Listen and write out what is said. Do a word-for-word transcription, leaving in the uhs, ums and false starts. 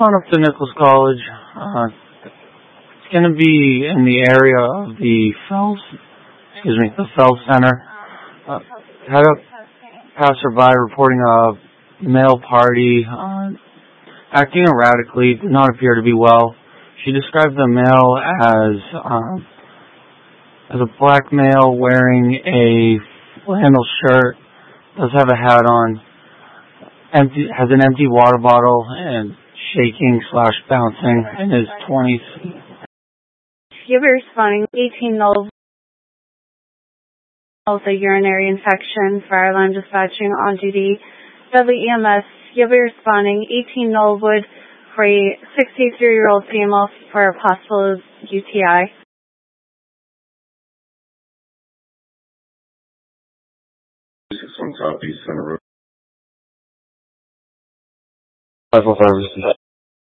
on up to Nichols College. Uh, it's going to be in the area of the Fells, excuse me, the Fells Center. Uh, had a passerby reporting a male party uh, acting erratically, did not appear to be well. She described the male as uh, as a black male wearing a flannel shirt, does have a hat on, empty, has an empty water bottle, and shaking slash bouncing in his twenties. You'll be responding eighteen null with a urinary infection, fire alarm dispatching on duty. W E M S, you'll be responding eighteen Nullwood for a sixty-three-year-old female for a possible U T I. six one Southeast Center Road. five one five